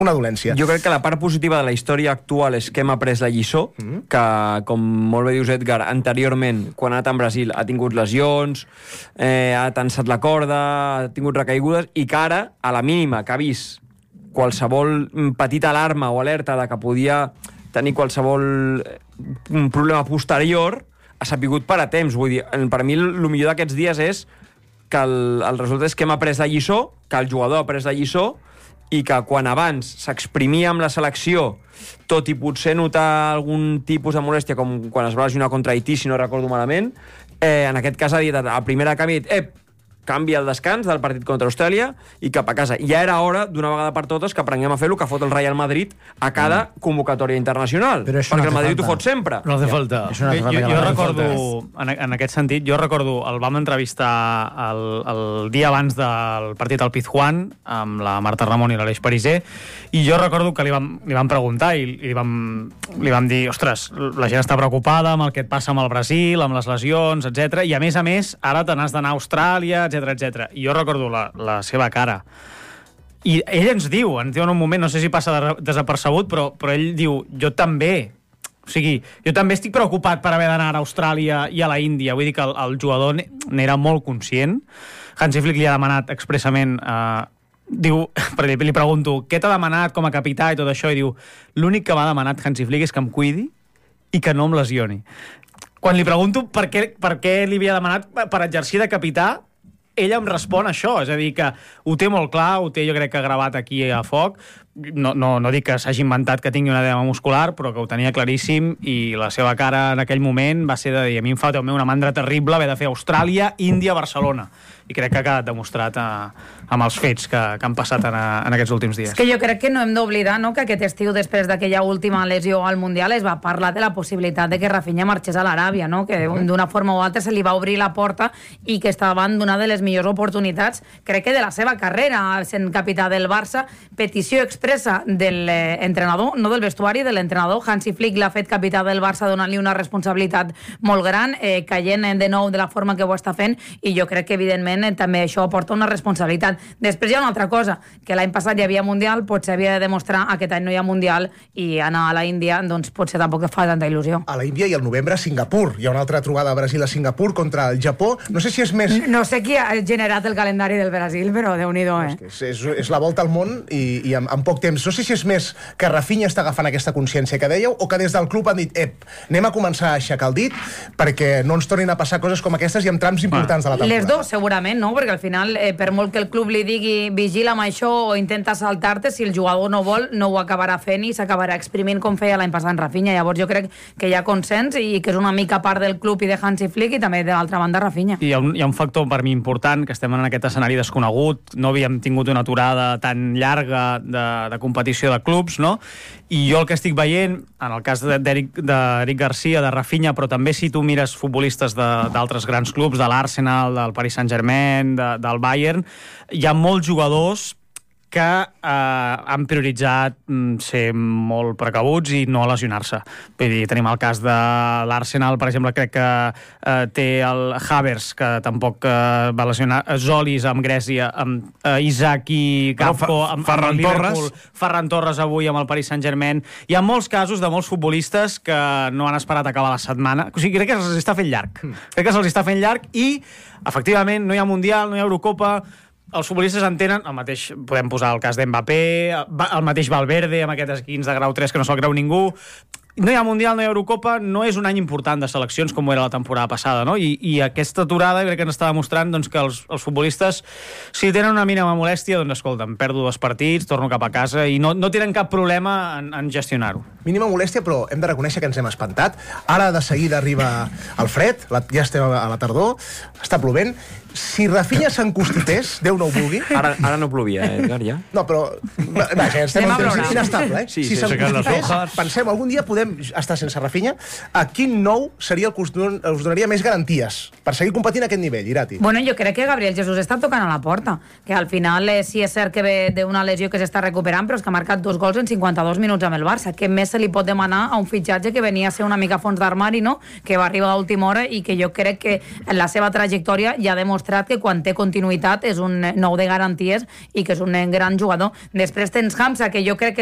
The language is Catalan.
una dolència. Jo crec que la part positiva de la història actual és que hem après la lliçó, que, com molt bé dius, Edgar, anteriorment, quan ha anat a Brasil, ha tingut lesions, ha tensat la corda, ha tingut recaigudes, i que ara, a la mínima que ha vist qualsevol petita alarma o alerta de que podia tenir qualsevol problema posterior, ha sapigut per a temps. Vull dir, per a mi el millor d'aquests dies és que el resultat és que hem après la lliçó, que el jugador ha après la lliçó, i que quan abans s'exprimia amb la selecció, tot i potser notar algun tipus de molèstia, com quan es va lesionar contra Haití, si no recordo malament, en aquest cas ha dit, a primera canvi, canvia el descans del partit contra Austràlia i cap a casa. Ja era hora, d'una vegada per totes, que aprenguem a fer el que fot el Real Madrid a cada convocatòria internacional. Perquè el Madrid ho fot sempre. No hace falta. Jo recordo, en aquest sentit, el vam entrevistar el dia abans del partit al Pizjuán amb la Marta Ramon i l'Aleix Pariser, i jo recordo que li vam preguntar i li vam dir, ostres, la gent està preocupada amb el que et passa amb el Brasil, amb les lesions, etc. I a més, ara te n'has d'anar a Austràlia, etc. I jo recordo la seva cara. I ell ens diu en un moment, no sé si passa desapercebut, però ell diu, jo també estic preocupat per haver d'anar a Austràlia i a la Índia. Vull dir que el jugador n'era molt conscient. Hansi Flick li ha demanat expressament... diu, li pregunto, què t'ha demanat com a capità i tot això? I diu, l'únic que m'ha demanat Hansi Flick és que em cuidi i que no em lesioni. Quan li pregunto per què li havia demanat per exercir de capità, ella em respon això, és a dir, que ho té molt clar, ho té jo crec que gravat aquí a foc. No dic que s'hagi inventat que tingui una edema muscular, però que ho tenia claríssim, i la seva cara en aquell moment va ser de dir, a mi em fa una mandra terrible haver de fer Austràlia, Índia, Barcelona. I crec que ha quedat demostrat amb els fets que han passat en aquests últims dies. És que jo crec que no hem d'oblidar, no?, que aquest estiu, després d'aquella última lesió al Mundial, es va parlar de la possibilitat de que Rafinha marxés a l'Aràbia, no?, que d'una forma o altra se li va obrir la porta i que està davant d'una de les millors oportunitats, crec que de la seva carrera, sent capità del Barça. Petició expressa de l'entrenador, no del vestuari, de l'entrenador. Hansi Flick l'ha fet capità del Barça donant-li una responsabilitat molt gran, caient de nou de la forma que ho està fent, i jo crec que evidentment també això porta una responsabilitat. Després hi ha una altra cosa, que l'any passat hi havia Mundial, potser havia de demostrar aquest any no hi ha Mundial, i anar a la Índia doncs potser tampoc fa tanta il·lusió. A la Índia i al novembre a Singapur. Hi ha una altra trobada a Brasil a Singapur contra el Japó. No sé si és més... No sé qui ha generat el calendari del Brasil, però Déu-n'hi-do, És la volta al món i en poc temps. No sé si és més que Rafinha està agafant aquesta consciència que dèieu, o que des del club han dit, anem a començar a aixecar el dit perquè no ens tornin a passar coses com aquestes i amb trams importants de la temporada. Les dos, segurament, no? Perquè al final, per molt que el club li digui vigila amb això o intenta saltar-te, si el jugador no vol, no ho acabarà fent i s'acabarà exprimint com feia l'any passat Rafinha. Llavors jo crec que hi ha consens i que és una mica part del club i de Hansi Flick, i també de l'altra banda Rafinha. Hi ha un factor per mi important, que estem en aquest escenari desconegut, no havíem tingut una aturada tan llarga de competició de clubs, no? I jo el que estic veient, en el cas d'Eric Garcia, de Rafinha, però també si tu mires futbolistes d'altres grans clubs, de l'Arsenal, del Paris Saint-Germain, del Bayern, hi ha molts jugadors que han prioritzat ser molt precabuts i no lesionar-se. Vull dir, tenim el cas de l'Arsenal, per exemple, crec que té el Havertz, que tampoc va lesionar, Zolis amb Grècia, amb Isaki, Gakpo, amb el Liverpool, Ferran Torres avui amb el Paris Saint-Germain. Hi ha molts casos de molts futbolistes que no han esperat acabar la setmana. O sigui, crec que se'ls està fent llarg. Crec que se'ls està fent llarg i, efectivament, no hi ha Mundial, no hi ha Eurocopa. Els futbolistes entenen, el mateix podem posar el cas d'Mbappé, el mateix Valverde amb aquests esquins de grau 3 que no se'l creu ningú. No hi ha Mundial, no hi ha Eurocopa, no és un any important de seleccions com era la temporada passada, no? I aquesta aturada crec que ens està demostrant doncs, que els futbolistes, si tenen una mínima molèstia, doncs escolta'm, perdo 2 partits, torno cap a casa i no tenen cap problema en gestionar-ho. Mínima molèstia, però hem de reconèixer que ens hem espantat. Ara de seguida arriba el fred, ja estem a la tardor, està plovent. Si Rafinha s'encostipés, Déu no ho vulgui... Ara no plovia, Edgar, ja? No, però... Vaja, estem en temps inestable, Sí, si s'encostipés, pensem, algun dia podem estar sense Rafinha. A quin nou seria el que us donaria més garanties per seguir competint a aquest nivell, Irati? Bueno, jo crec que Gabriel Jesús està tocant a la porta, que al final sí és cert que ve d'una lesió que s'està recuperant, però és que ha marcat 2 gols en 52 minuts amb el Barça. Què més se li pot demanar a un fitxatge que venia a ser una mica fons d'armari, no? Que va arribar a última hora i que jo crec que en la seva trajectòria ja ha demostrat que quan té continuïtat és un nou de garanties i que és un gran jugador. Després tens Hamza, que jo crec que